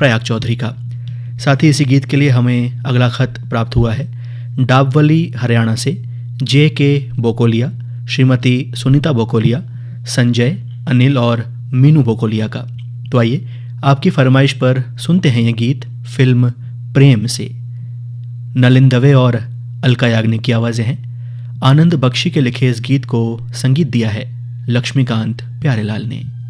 प्रयाग चौधरी का। साथ ही इसी गीत के लिए हमें अगला खत प्राप्त हुआ है डाबवली हरियाणा से JK बोकोलिया, श्रीमती सुनीता बोकोलिया, संजय, अनिल और मीनू बोकोलिया का। तो आइए आपकी फरमाइश पर सुनते हैं ये गीत फिल्म प्रेम से। नलिन दवे और अलका याग्निक की आवाज़ें हैं। आनंद बख्शी के लिखे इस गीत को संगीत दिया है लक्ष्मीकांत प्यारेलाल ने।